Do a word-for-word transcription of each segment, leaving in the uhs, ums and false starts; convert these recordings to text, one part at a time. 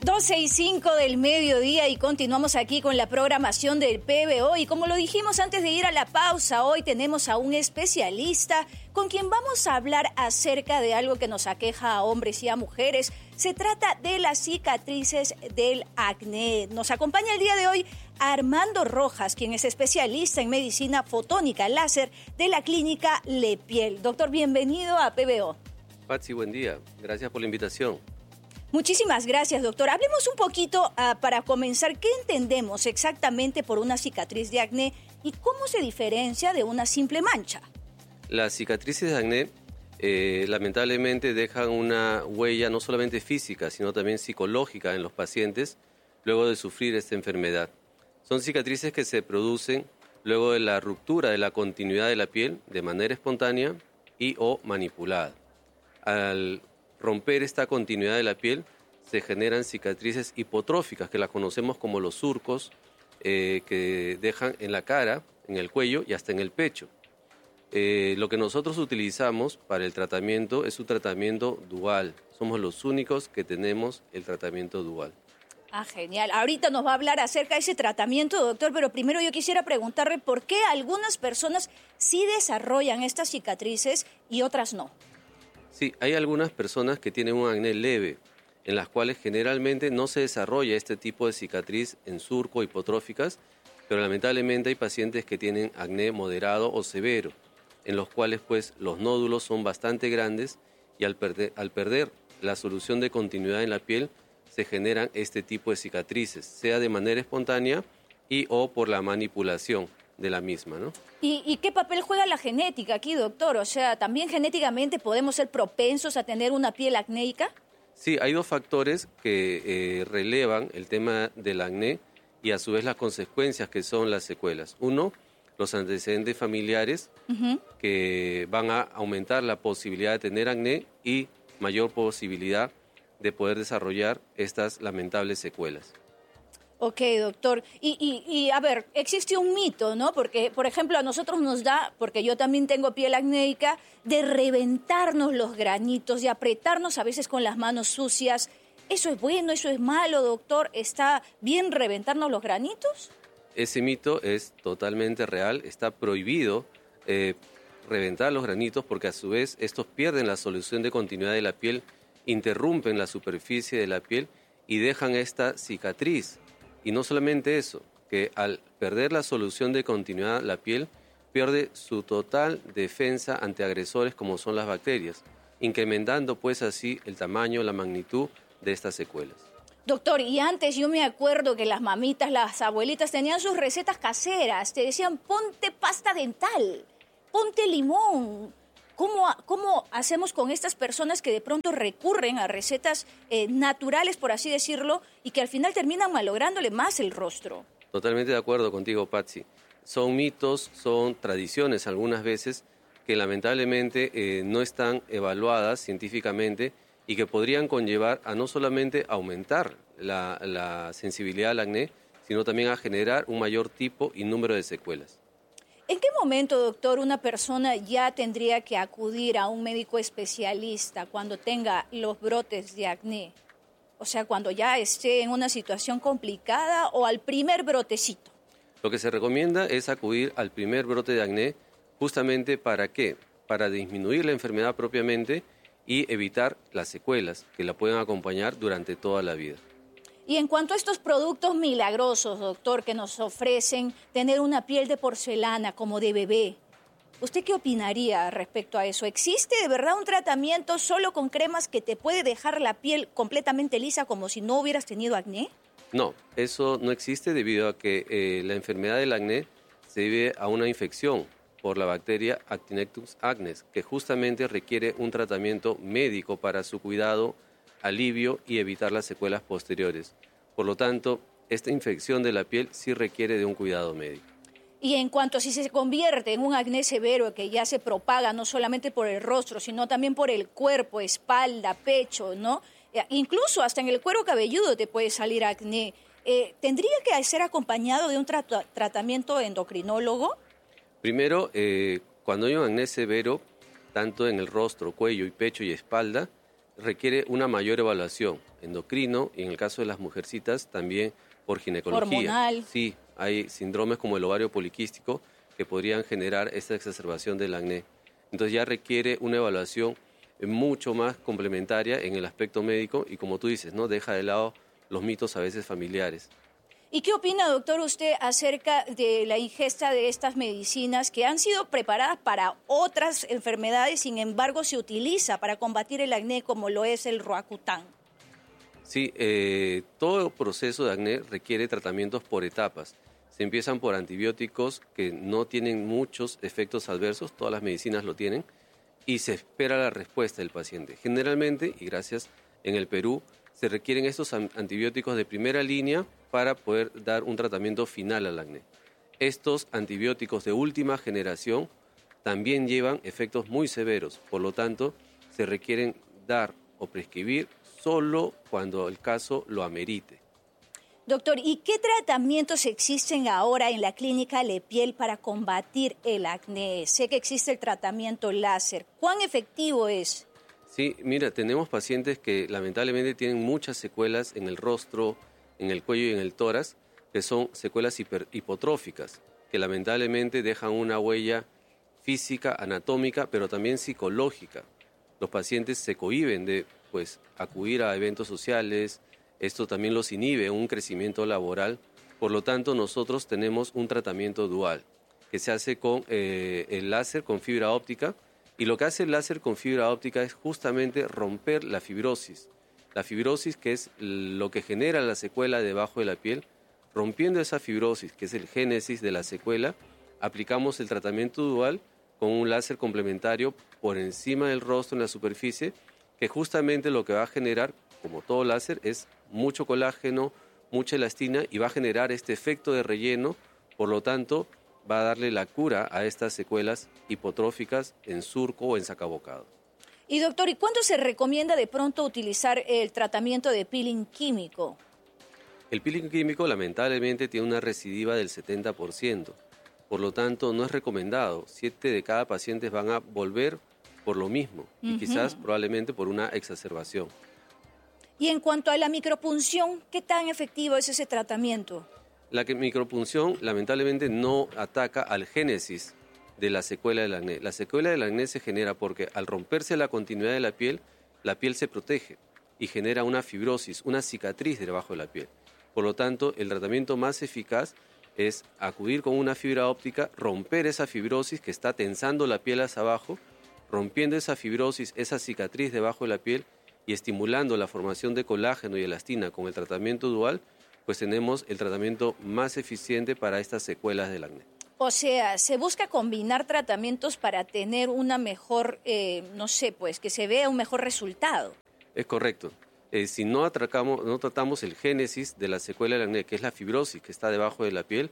doce y cinco del mediodía y continuamos aquí con la programación del P B O. Y como lo dijimos antes de ir a la pausa, hoy tenemos a un especialista con quien vamos a hablar acerca de algo que nos aqueja a hombres y a mujeres. Se trata de las cicatrices del acné. Nos acompaña el día de hoy Armando Rojas, quien es especialista en medicina fotónica láser de la clínica Lepiel. Doctor, bienvenido a P B O. Patsy, buen día. Gracias por la invitación. Muchísimas gracias, doctor. Hablemos un poquito uh, para comenzar. ¿Qué entendemos exactamente por una cicatriz de acné y cómo se diferencia de una simple mancha? Las cicatrices de acné eh, lamentablemente dejan una huella no solamente física, sino también psicológica en los pacientes luego de sufrir esta enfermedad. Son cicatrices que se producen luego de la ruptura de la continuidad de la piel de manera espontánea y o manipulada. Al romper esta continuidad de la piel, se generan cicatrices hipotróficas, que las conocemos como los surcos, eh, que dejan en la cara, en el cuello y hasta en el pecho. Eh, lo que nosotros utilizamos para el tratamiento es un tratamiento dual. Somos los únicos que tenemos el tratamiento dual. Ah, genial. Ahorita nos va a hablar acerca de ese tratamiento, doctor, pero primero yo quisiera preguntarle por qué algunas personas sí desarrollan estas cicatrices y otras no. Sí, hay algunas personas que tienen un acné leve, en las cuales generalmente no se desarrolla este tipo de cicatriz en surco hipotróficas, pero lamentablemente hay pacientes que tienen acné moderado o severo, en los cuales pues los nódulos son bastante grandes y al perder, al perder la solución de continuidad en la piel se generan este tipo de cicatrices, sea de manera espontánea y o por la manipulación de la misma, ¿no? ¿Y, ¿Y qué papel juega la genética aquí, doctor? O sea, ¿también genéticamente podemos ser propensos a tener una piel acnéica? Sí, hay dos factores que eh, relevan el tema del acné y a su vez las consecuencias que son las secuelas. Uno, los antecedentes familiares uh-huh. que van a aumentar la posibilidad de tener acné y mayor posibilidad de poder desarrollar estas lamentables secuelas. Ok, doctor. Y, y, y a ver, existe un mito, ¿no? Porque, por ejemplo, a nosotros nos da, porque yo también tengo piel acnéica, de reventarnos los granitos, de apretarnos a veces con las manos sucias. ¿Eso es bueno, eso es malo, doctor? ¿Está bien reventarnos los granitos? Ese mito es totalmente real. Está prohibido eh, reventar los granitos porque a su vez estos pierden la solución de continuidad de la piel, interrumpen la superficie de la piel y dejan esta cicatriz. Y no solamente eso, que al perder la solución de continuidad la piel pierde su total defensa ante agresores como son las bacterias, incrementando pues así el tamaño, la magnitud de estas secuelas. Doctor, y antes yo me acuerdo que las mamitas, las abuelitas tenían sus recetas caseras, te decían ponte pasta dental, ponte limón. ¿Cómo, ¿Cómo hacemos con estas personas que de pronto recurren a recetas eh, naturales, por así decirlo, y que al final terminan malográndole más el rostro? Totalmente de acuerdo contigo, Patsy. Son mitos, son tradiciones algunas veces que lamentablemente eh, no están evaluadas científicamente y que podrían conllevar a no solamente aumentar la, la sensibilidad al acné, sino también a generar un mayor tipo y número de secuelas. ¿En qué momento, doctor, una persona ya tendría que acudir a un médico especialista cuando tenga los brotes de acné? O sea, cuando ya esté en una situación complicada o al primer brotecito. Lo que se recomienda es acudir al primer brote de acné, justamente ¿para qué? Para disminuir la enfermedad propiamente y evitar las secuelas que la pueden acompañar durante toda la vida. Y en cuanto a estos productos milagrosos, doctor, que nos ofrecen tener una piel de porcelana como de bebé, ¿usted qué opinaría respecto a eso? ¿Existe de verdad un tratamiento solo con cremas que te puede dejar la piel completamente lisa como si no hubieras tenido acné? No, eso no existe debido a que eh, la enfermedad del acné se debe a una infección por la bacteria Actinectus acnes, que justamente requiere un tratamiento médico para su cuidado, alivio y evitar las secuelas posteriores. Por lo tanto, esta infección de la piel sí requiere de un cuidado médico. Y en cuanto a si se convierte en un acné severo que ya se propaga no solamente por el rostro, sino también por el cuerpo, espalda, pecho, ¿no? Incluso hasta en el cuero cabelludo te puede salir acné. Eh, ¿Tendría que ser acompañado de un tra- tratamiento endocrinólogo? Primero, eh, cuando hay un acné severo, tanto en el rostro, cuello y pecho y espalda, requiere una mayor evaluación, endocrino, y en el caso de las mujercitas también por ginecología. Hormonal. Sí, hay síndromes como el ovario poliquístico que podrían generar esta exacerbación del acné. Entonces ya requiere una evaluación mucho más complementaria en el aspecto médico y, como tú dices, ¿no?, deja de lado los mitos a veces familiares. ¿Y qué opina, doctor, usted acerca de la ingesta de estas medicinas que han sido preparadas para otras enfermedades, sin embargo se utiliza para combatir el acné, como lo es el Roacutan? Sí, eh, todo proceso de acné requiere tratamientos por etapas. Se empiezan por antibióticos que no tienen muchos efectos adversos, todas las medicinas lo tienen, y se espera la respuesta del paciente. Generalmente, y gracias, en el Perú, se requieren estos antibióticos de primera línea para poder dar un tratamiento final al acné. Estos antibióticos de última generación también llevan efectos muy severos, por lo tanto, se requieren dar o prescribir solo cuando el caso lo amerite. Doctor, ¿y qué tratamientos existen ahora en la clínica Lepiel para combatir el acné? Sé que existe el tratamiento láser. ¿Cuán efectivo es? Sí, mira, tenemos pacientes que lamentablemente tienen muchas secuelas en el rostro, en el cuello y en el tórax, que son secuelas hiper, hipotróficas, que lamentablemente dejan una huella física, anatómica, pero también psicológica. Los pacientes se cohíben de pues, acudir a eventos sociales, esto también los inhibe un crecimiento laboral, por lo tanto nosotros tenemos un tratamiento dual, que se hace con eh, el láser con fibra óptica, y lo que hace el láser con fibra óptica es justamente romper la fibrosis. La fibrosis, que es lo que genera la secuela debajo de la piel, rompiendo esa fibrosis, que es el génesis de la secuela, aplicamos el tratamiento dual con un láser complementario por encima del rostro en la superficie, que justamente lo que va a generar, como todo láser, es mucho colágeno, mucha elastina y va a generar este efecto de relleno, por lo tanto, va a darle la cura a estas secuelas hipotróficas en surco o en sacabocado. Y doctor, ¿y cuándo se recomienda de pronto utilizar el tratamiento de peeling químico? El peeling químico lamentablemente tiene una recidiva del setenta por ciento, por lo tanto no es recomendado. Siete de cada paciente van a volver por lo mismo y uh-huh. quizás probablemente por una exacerbación. Y en cuanto a la micropunción, ¿qué tan efectivo es ese tratamiento? La micropunción lamentablemente no ataca al génesis de la secuela del acné. La secuela del acné se genera porque al romperse la continuidad de la piel, la piel se protege y genera una fibrosis, una cicatriz debajo de la piel. Por lo tanto, el tratamiento más eficaz es acudir con una fibra óptica, romper esa fibrosis que está tensando la piel hacia abajo, rompiendo esa fibrosis, esa cicatriz debajo de la piel y estimulando la formación de colágeno y elastina con el tratamiento dual, pues tenemos el tratamiento más eficiente para estas secuelas del acné. O sea, se busca combinar tratamientos para tener una mejor, eh, no sé, pues que se vea un mejor resultado. Es correcto. Eh, si no, atracamos, no tratamos el génesis de la secuela del acné, que es la fibrosis que está debajo de la piel,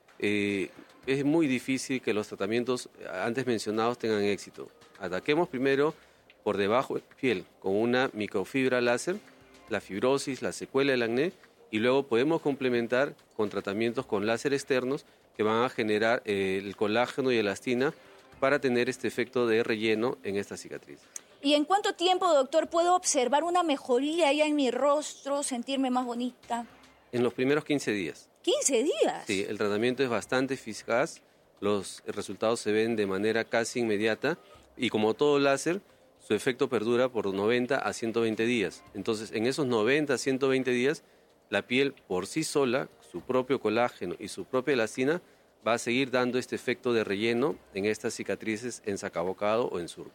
eh, es muy difícil que los tratamientos antes mencionados tengan éxito. Ataquemos primero por debajo de la piel con una microfibra láser, la fibrosis, la secuela del acné, y luego podemos complementar con tratamientos con láser externos que van a generar eh, el colágeno y elastina para tener este efecto de relleno en esta cicatriz. ¿Y en cuánto tiempo, doctor, puedo observar una mejoría ya en mi rostro, sentirme más bonita? En los primeros quince días. ¿quince días? Sí, el tratamiento es bastante eficaz, los resultados se ven de manera casi inmediata y como todo láser, su efecto perdura por noventa a ciento veinte días. Entonces, en esos noventa a ciento veinte días, la piel por sí sola, su propio colágeno y su propia elastina, va a seguir dando este efecto de relleno en estas cicatrices en sacabocado o en surco.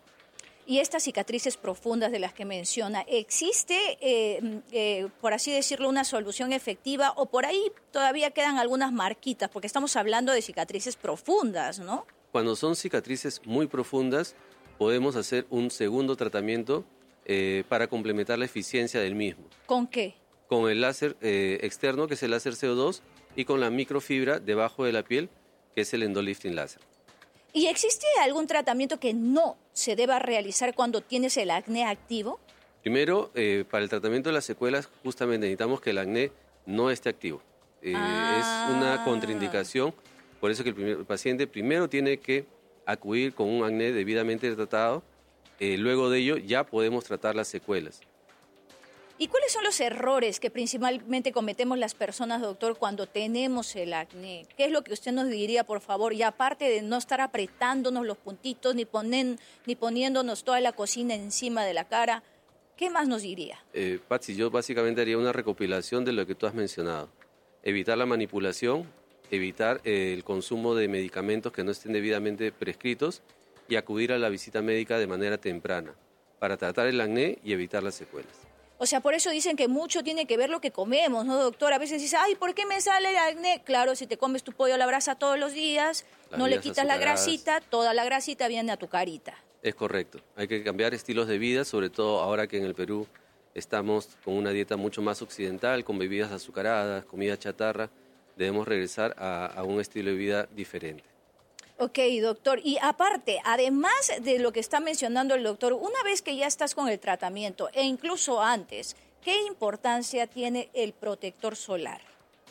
Y estas cicatrices profundas de las que menciona, ¿existe, eh, eh, por así decirlo, una solución efectiva o por ahí todavía quedan algunas marquitas? Porque estamos hablando de cicatrices profundas, ¿no? Cuando son cicatrices muy profundas, podemos hacer un segundo tratamiento eh, para complementar la eficiencia del mismo. ¿Con qué? Con el láser eh, externo, que es el láser C O dos, y con la microfibra debajo de la piel, que es el endolifting láser. ¿Y existe algún tratamiento que no se deba realizar cuando tienes el acné activo? Primero, eh, para el tratamiento de las secuelas, justamente necesitamos que el acné no esté activo. Eh, ah. Es una contraindicación, por eso que el, primer, el paciente primero tiene que acudir con un acné debidamente tratado, eh, luego de ello ya podemos tratar las secuelas. ¿Y cuáles son los errores que principalmente cometemos las personas, doctor, cuando tenemos el acné? ¿Qué es lo que usted nos diría, por favor? Y aparte de no estar apretándonos los puntitos ni, ponen, ni poniéndonos toda la cocina encima de la cara, ¿qué más nos diría? Eh, Patsy, yo básicamente haría una recopilación de lo que tú has mencionado. Evitar la manipulación, evitar eh, el consumo de medicamentos que no estén debidamente prescritos y acudir a la visita médica de manera temprana para tratar el acné y evitar las secuelas. O sea, por eso dicen que mucho tiene que ver lo que comemos, ¿no, doctor? A veces dice, ay, ¿por qué me sale el acné? Claro, si te comes tu pollo a la brasa todos los días, Las no le bebidas quitas la azucaradas. grasita, toda la grasita viene a tu carita. Es correcto. Hay que cambiar estilos de vida, sobre todo ahora que en el Perú estamos con una dieta mucho más occidental, con bebidas azucaradas, comida chatarra. Debemos regresar a, a un estilo de vida diferente. Ok, doctor. Y aparte, además de lo que está mencionando el doctor, una vez que ya estás con el tratamiento e incluso antes, ¿qué importancia tiene el protector solar?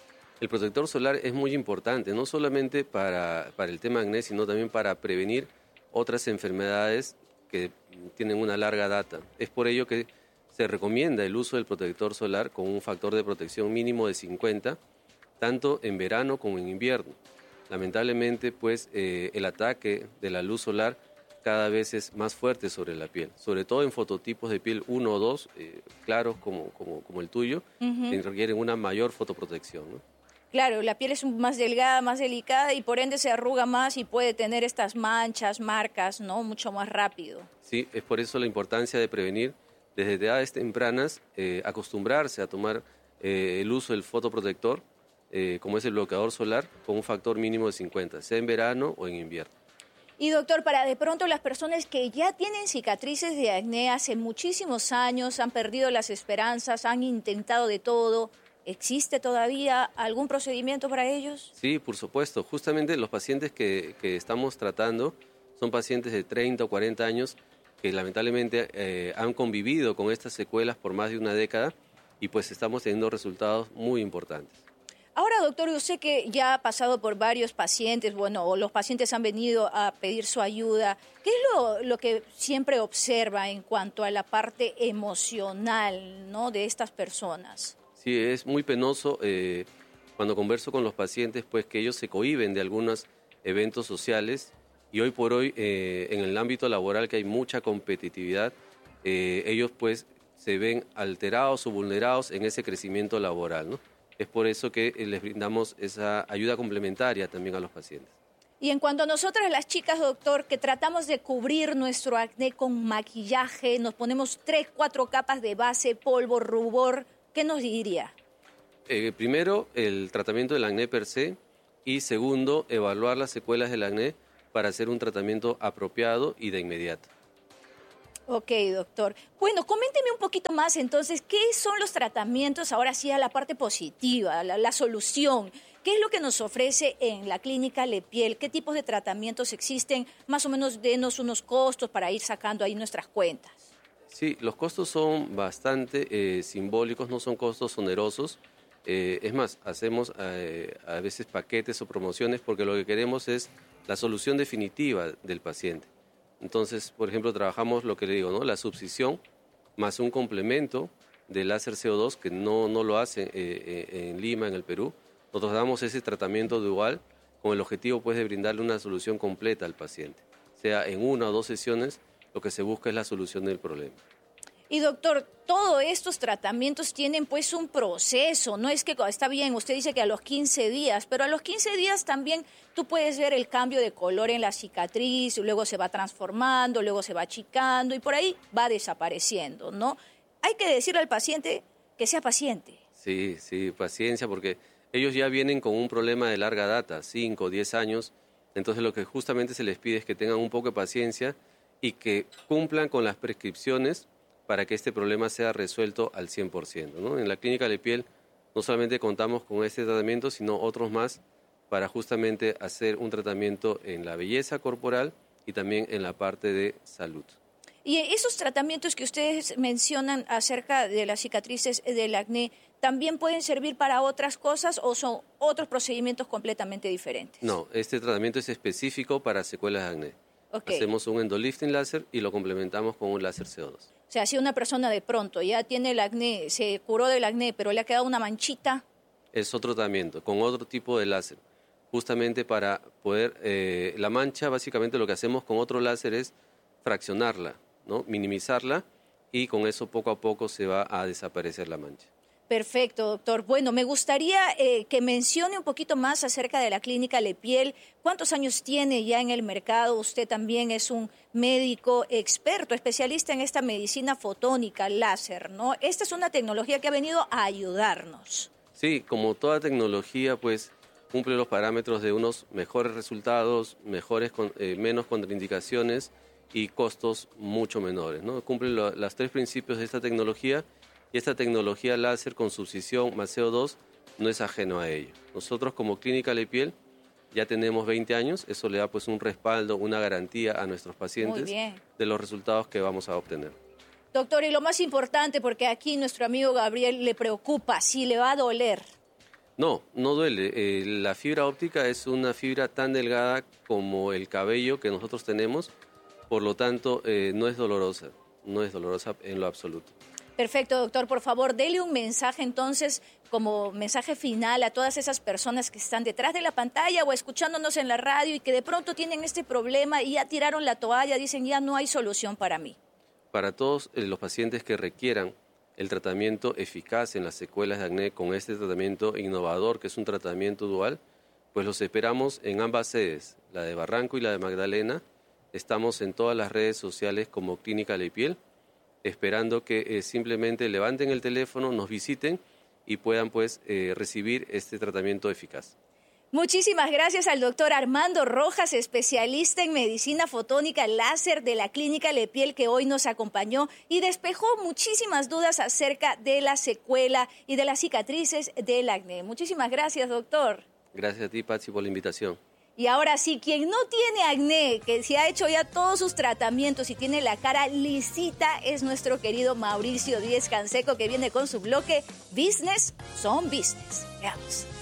El protector solar es muy importante, no solamente para, para el tema acné, sino también para prevenir otras enfermedades que tienen una larga data. Es por ello que se recomienda el uso del protector solar con un factor de protección mínimo de cincuenta, tanto en verano como en invierno. Lamentablemente, pues, eh, el ataque de la luz solar cada vez es más fuerte sobre la piel, sobre todo en fototipos de piel uno o dos, eh, claros como, como, como el tuyo, Uh-huh. que requieren una mayor fotoprotección, ¿no? Claro, la piel es más delgada, más delicada y por ende se arruga más y puede tener estas manchas, marcas, ¿no? Mucho más rápido. Sí, es por eso la importancia de prevenir desde edades tempranas, eh, acostumbrarse a tomar eh, el uso del fotoprotector, eh, como es el bloqueador solar, con un factor mínimo de cincuenta, sea en verano o en invierno. Y doctor, para de pronto las personas que ya tienen cicatrices de acné hace muchísimos años, han perdido las esperanzas, han intentado de todo, ¿existe todavía algún procedimiento para ellos? Sí, por supuesto. Justamente los pacientes que, que estamos tratando son pacientes de treinta o cuarenta años que lamentablemente eh, han convivido con estas secuelas por más de una década y pues estamos teniendo resultados muy importantes. Ahora, doctor, yo sé que ya ha pasado por varios pacientes, bueno, o los pacientes han venido a pedir su ayuda. ¿Qué es lo, lo que siempre observa en cuanto a la parte emocional, ¿no?, de estas personas? Sí, es muy penoso eh, cuando converso con los pacientes, pues que ellos se cohíben de algunos eventos sociales y hoy por hoy eh, en el ámbito laboral que hay mucha competitividad, eh, ellos pues se ven alterados o vulnerados en ese crecimiento laboral, ¿no? Es por eso que eh, les brindamos esa ayuda complementaria también a los pacientes. Y en cuanto a nosotras las chicas, doctor, que tratamos de cubrir nuestro acné con maquillaje, nos ponemos tres, cuatro capas de base, polvo, rubor, ¿qué nos diría? Eh, primero, el tratamiento del acné per se y segundo, evaluar las secuelas del acné para hacer un tratamiento apropiado y de inmediato. Ok, doctor. Bueno, coménteme un poquito más entonces, ¿qué son los tratamientos? Ahora sí a la parte positiva, la, la solución. ¿Qué es lo que nos ofrece en la clínica Lepiel? ¿Qué tipos de tratamientos existen? Más o menos denos unos costos para ir sacando ahí nuestras cuentas. Sí, los costos son bastante eh, simbólicos, no son costos onerosos. Eh, es más, hacemos eh, a veces paquetes o promociones porque lo que queremos es la solución definitiva del paciente. Entonces, por ejemplo, trabajamos lo que le digo, ¿no? La subcisión más un complemento del láser C O dos que no, no lo hace eh, eh, en Lima, en el Perú. Nosotros damos ese tratamiento dual con el objetivo pues, de brindarle una solución completa al paciente. Sea en una o dos sesiones, lo que se busca es la solución del problema. Y doctor, todos estos tratamientos tienen pues un proceso, no es que está bien, usted dice que a los quince días, pero a los quince días también tú puedes ver el cambio de color en la cicatriz, luego se va transformando, luego se va achicando y por ahí va desapareciendo, ¿no? Hay que decirle al paciente que sea paciente. Sí, sí, paciencia, porque ellos ya vienen con un problema de larga data, cinco o diez años, entonces lo que justamente se les pide es que tengan un poco de paciencia y que cumplan con las prescripciones para que este problema sea resuelto al cien por ciento, ¿no? En la clínica Lepiel no solamente contamos con este tratamiento, sino otros más para justamente hacer un tratamiento en la belleza corporal y también en la parte de salud. Y esos tratamientos que ustedes mencionan acerca de las cicatrices del acné, ¿también pueden servir para otras cosas o son otros procedimientos completamente diferentes? No, este tratamiento es específico para secuelas de acné. Okay. Hacemos un endolifting láser y lo complementamos con un láser C O dos. O sea, si una persona de pronto ya tiene el acné, se curó del acné, pero le ha quedado una manchita. Es otro tratamiento, con otro tipo de láser. Justamente para poder, eh, la mancha, básicamente lo que hacemos con otro láser es fraccionarla, ¿no? Minimizarla, y con eso poco a poco se va a desaparecer la mancha. Perfecto, doctor. Bueno, me gustaría eh, que mencione un poquito más acerca de la clínica Lepiel. ¿Cuántos años tiene ya en el mercado? Usted también es un médico experto, especialista en esta medicina fotónica, láser, ¿no? Esta es una tecnología que ha venido a ayudarnos. Sí, como toda tecnología, pues cumple los parámetros de unos mejores resultados, mejores, eh, menos contraindicaciones y costos mucho menores, ¿no? Cumple lo, los tres principios de esta tecnología. Y esta tecnología láser con subcisión más C O dos no es ajeno a ello. Nosotros como Clínica Lepiel ya tenemos veinte años, eso le da pues un respaldo, una garantía a nuestros pacientes de los resultados que vamos a obtener. Doctor, y lo más importante, porque aquí nuestro amigo Gabriel le preocupa, si le va a doler. No, no duele. Eh, la fibra óptica es una fibra tan delgada como el cabello que nosotros tenemos, por lo tanto eh, no es dolorosa, no es dolorosa en lo absoluto. Perfecto, doctor. Por favor, dele un mensaje entonces, como mensaje final a todas esas personas que están detrás de la pantalla o escuchándonos en la radio y que de pronto tienen este problema y ya tiraron la toalla, dicen ya no hay solución para mí. Para todos eh, los pacientes que requieran el tratamiento eficaz en las secuelas de acné con este tratamiento innovador, que es un tratamiento dual, pues los esperamos en ambas sedes, la de Barranco y la de Magdalena. Estamos en todas las redes sociales como Clínica Lepiel, esperando que eh, simplemente levanten el teléfono, nos visiten y puedan pues eh, recibir este tratamiento eficaz. Muchísimas gracias al doctor Armando Rojas, especialista en medicina fotónica láser de la Clínica Lepiel, que hoy nos acompañó y despejó muchísimas dudas acerca de la secuela y de las cicatrices del acné. Muchísimas gracias, doctor. Gracias a ti, Patsy, por la invitación. Y ahora sí, quien no tiene acné, que se ha hecho ya todos sus tratamientos y tiene la cara lisita, es nuestro querido Mauricio Díez Canseco, que viene con su bloque Business son Business. Veamos.